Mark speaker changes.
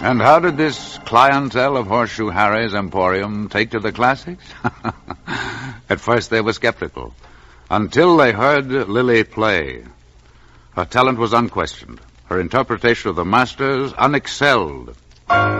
Speaker 1: And how did this clientele of Horseshoe Harry's Emporium take to the classics? At first they were skeptical, until they heard Lily play. Her talent was unquestioned, her interpretation of the masters unexcelled.